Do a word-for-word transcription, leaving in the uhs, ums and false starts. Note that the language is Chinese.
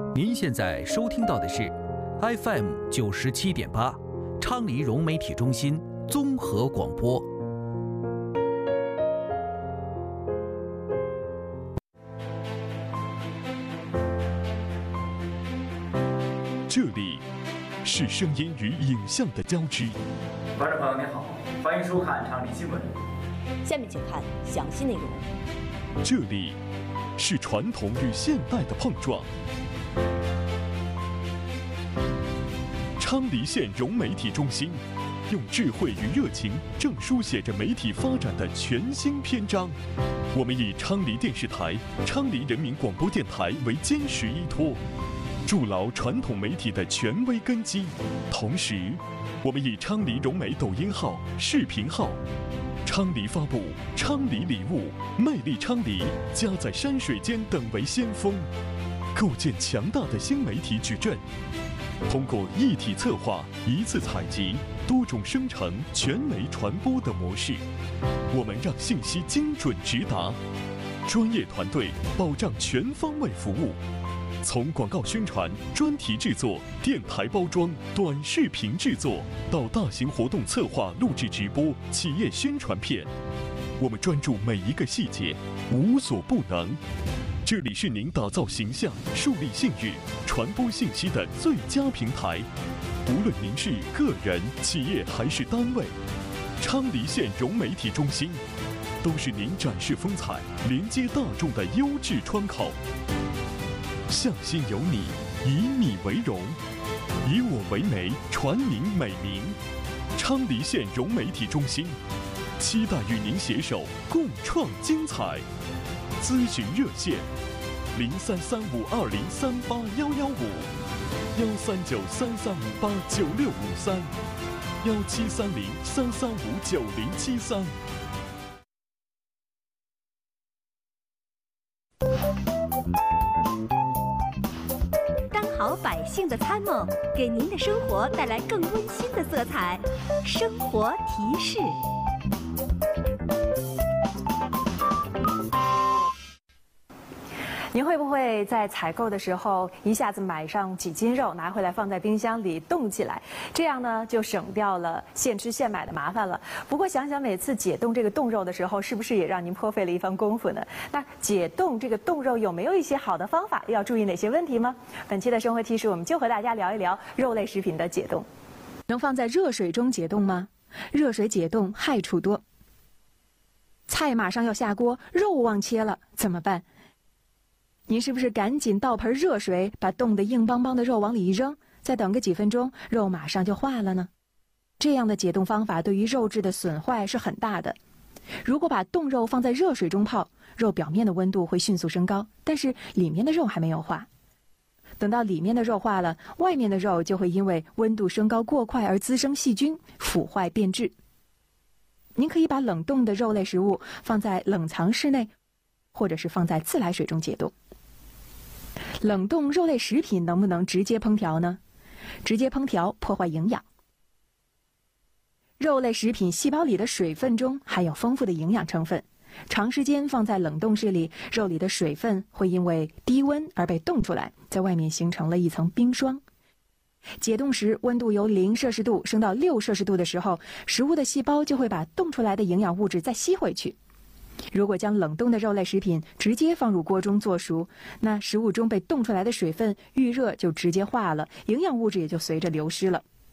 您现在收听到的是 F M 九十七点八，昌黎融媒体中心综合广播。 这里是声音与影像的交织。 观众朋友您好，欢迎收看昌黎新闻。 下面请看详细内容。 这里是传统与现代的碰撞。昌黎县融媒体中心用智慧与热情，正书写着媒体发展的全新篇章。我们以昌黎电视台、昌黎人民广播电台为坚实依托，筑牢传统媒体的权威根基。同时，我们以昌黎融媒抖音号、视频号、昌黎发布、昌黎礼物、魅力昌黎、家在山水间等为先锋，构建强大的新媒体矩阵。通过一体策划、一次采集、多种生成、全媒传播的模式，我们让信息精准直达，专业团队保障全方位服务。从广告宣传、专题制作、电台包装、短视频制作，到大型活动策划、录制直播、企业宣传片，我们专注每一个细节，无所不能。这里是您打造形象、树立信誉、传播信息的最佳平台。无论您是个人、企业还是单位，昌黎县融媒体中心都是您展示风采、连接大众的优质窗口。向心有你，以你为荣，以我为媒，传您美名。昌黎县融媒体中心期待与您携手共创精彩。咨询热线：零三三五二零三八幺幺五，幺三九三三五八九六五三，幺七三零三三五九零七三。 好百姓的参谋，给您的生活带来更温馨的色彩。生活提示。 您会不会在采购的时候一下子买上几斤肉，拿回来放在冰箱里冻起来？这样呢，就省掉了现吃现买的麻烦了。不过想想每次解冻这个冻肉的时候，是不是也让您颇费了一番功夫呢？那解冻这个冻肉有没有一些好的方法？要注意哪些问题吗？本期的生活提示，我们就和大家聊一聊肉类食品的解冻。 能放在热水中解冻吗？热水解冻害处多。菜马上要下锅，肉忘切了，怎么办？您是不是赶紧倒盆热水，把冻得硬邦邦的肉往里一扔，再等个几分钟，肉马上就化了呢？这样的解冻方法对于肉质的损坏是很大的。如果把冻肉放在热水中泡，肉表面的温度会迅速升高，但是里面的肉还没有化。等到里面的肉化了，外面的肉就会因为温度升高过快而滋生细菌，腐坏变质。您可以把冷冻的肉类食物放在冷藏室内，或者是放在自来水中解冻。冷冻肉类食品能不能直接烹调呢？直接烹调破坏营养。肉类食品细胞里的水分中含有丰富的营养成分，长时间放在冷冻室里，肉里的水分会因为低温而被冻出来，在外面形成了一层冰霜。解冻时温度由零摄氏度升到六摄氏度的时候，食物的细胞就会把冻出来的营养物质再吸回去。如果将冷冻的肉类食品直接放入锅中做熟，那食物中被冻出来的水分遇热就直接化了，营养物质也就随着流失了。